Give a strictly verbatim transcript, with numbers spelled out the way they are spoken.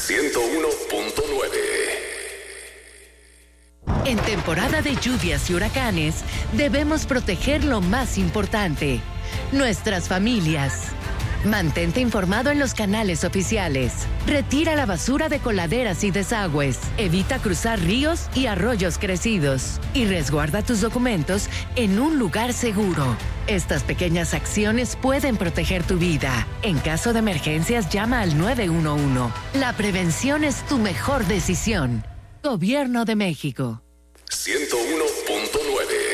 ciento uno punto nueve. En temporada de lluvias y huracanes, debemos proteger lo más importante, nuestras familias. Mantente informado en los canales oficiales. Retira la basura de coladeras y desagües. Evita cruzar ríos y arroyos crecidos. Y resguarda tus documentos en un lugar seguro. Estas pequeñas acciones pueden proteger tu vida. En caso de emergencias, llama al nueve uno uno. La prevención es tu mejor decisión. Gobierno de México. ciento uno punto nueve.